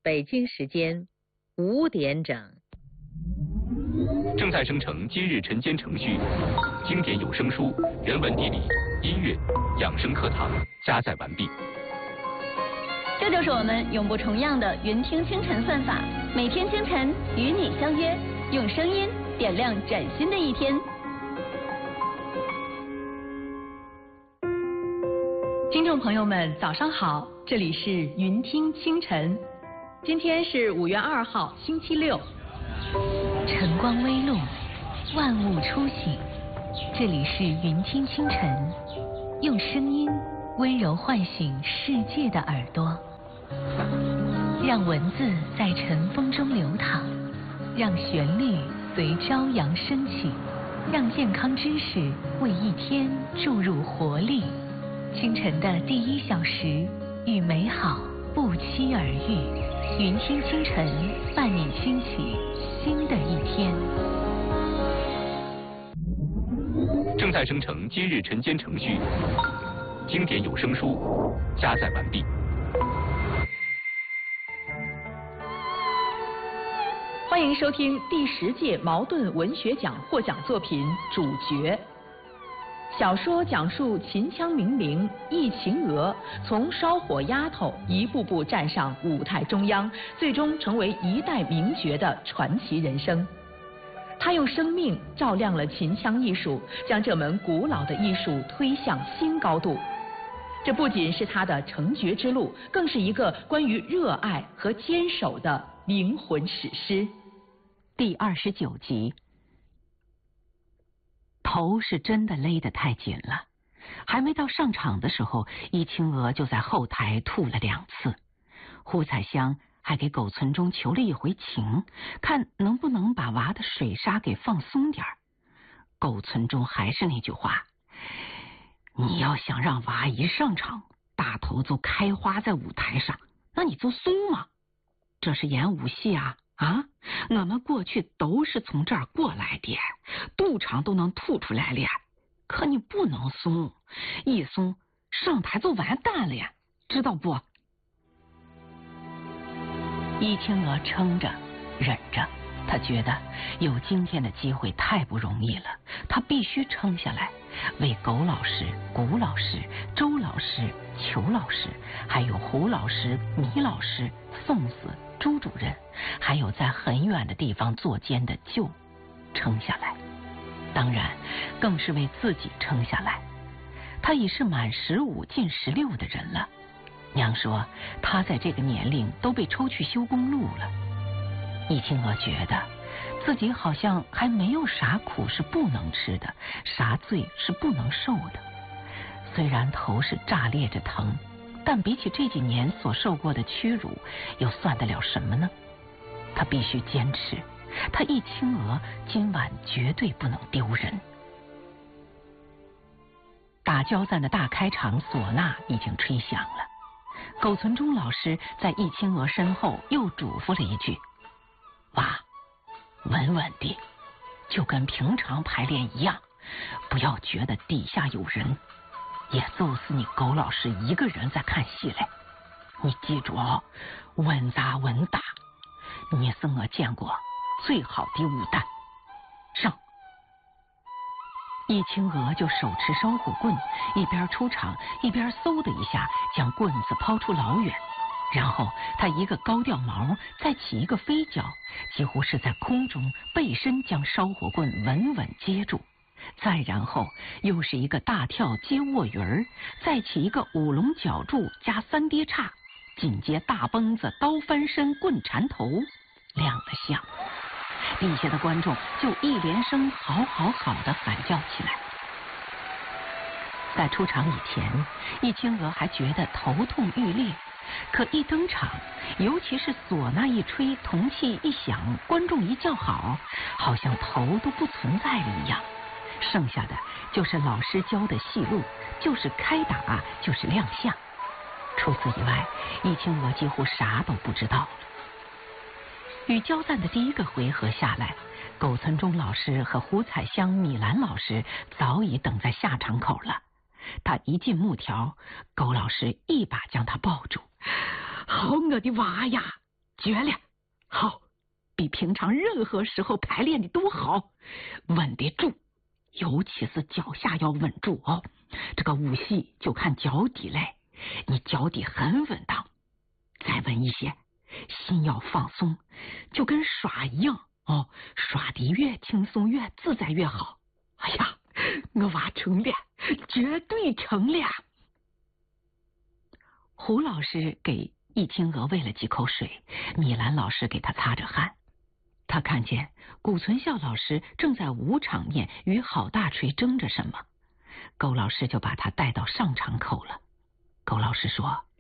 北京时间5点整。 正在生成今日晨间程序，经典有声书、人文地理、音乐、养生课堂加载完毕。 这就是我们永不重样的云听清晨算法，每天清晨与你相约，用声音点亮崭新的一天。 听众朋友们，早上好，这里是云听清晨，今天是5月2号，星期六。 晨光微露，万物初醒，这里是云听清晨，用声音温柔唤醒世界的耳朵，让文字在晨风中流淌，让旋律随朝阳升起，让健康知识为一天注入活力。清晨的第1小时，与美好不期而遇，云听清晨伴你兴起新的一天。 正在生成今日晨间程序，经典有声书加载完毕。 欢迎收听第10届茅盾文学奖获奖作品《主角》。小说讲述秦腔名伶易秦娥从烧火丫头一步步站上舞台中央，最终成为一代名角的传奇人生。她用生命照亮了秦腔艺术，将这门古老的艺术推向新高度。这不仅是她的成角之路，更是一个关于热爱和坚守的灵魂史诗。 第29集。头是真的勒得太紧了，还没到上场的时候，易清娥就在后台吐了2次。胡彩香还给苟存中求了一回情，看能不能把娃的水沙给放松点儿。苟存中还是那句话，你要想让娃一上场大头就开花在舞台上，那你就松嘛。这是演武戏啊，我们过去都是从这儿过来的，肚肠都能吐出来了，可你不能松，一松上台就完蛋了呀，知道不？易清娥撑着忍着，她觉得有今天的机会太不容易了，她必须撑下来，为苟老师、谷老师、周老师、裘老师，还有胡老师、米老师、宋子、朱主任，还有在很远的地方作监的舅撑下来，当然更是为自己撑下来。他已是满15进16的人了，娘说他在这个年龄都被抽去修公路了。易清娥觉得自己好像还没有啥苦是不能吃的，啥罪是不能受的。虽然头是炸裂着疼，但比起这几年所受过的屈辱，又算得了什么呢？他必须坚持，他易清娥今晚绝对不能丢人。打交赞的大开场唢呐已经吹响了，苟存中老师在易清娥身后又嘱咐了一句：娃，稳稳的，就跟平常排练一样，不要觉得底下有人，也就是你苟老师一个人在看戏嘞。你记住哦，稳扎稳打，你是我见过最好的武旦。上！易清娥就手持烧火棍，一边出场一边嗖的一下将棍子抛出老远，然后他一个高吊毛，再起一个飞脚，几乎是在空中背身将烧火棍稳稳接住，再然后又是一个大跳接卧云儿，再起一个5龙脚柱加3跌叉，紧接大蹦子刀翻身棍缠头，亮了相。底下的观众就一连声好好好的喊叫起来。在出场以前，易清娥还觉得头痛欲裂，可一登场，尤其是唢呐一吹，铜器一响，观众一叫好，好像头都不存在了一样。剩下的就是老师教的戏路，就是开打，就是亮相。除此以外，易清娥几乎啥都不知道了。与交赞的第1个回合下来，苟存中老师和胡彩香、米兰老师早已等在下场口了。他一进幕条，苟老师一把将他抱住：好我的娃呀， 绝了，好，比平常任何时候排练的都好，稳得住，尤其是脚下要稳住哦。这个武戏就看脚底嘞，你脚底很稳当，再稳一些，心要放松，就跟耍一样哦，耍得越轻松越自在越好。哎呀，我娃成了，绝对成了。胡老师给易清娥喂了几口水，米兰老师给他擦着汗。他看见谷存孝老师正在舞场面与郝大锤争着什么，勾老师就把他带到上场口了。勾老师说：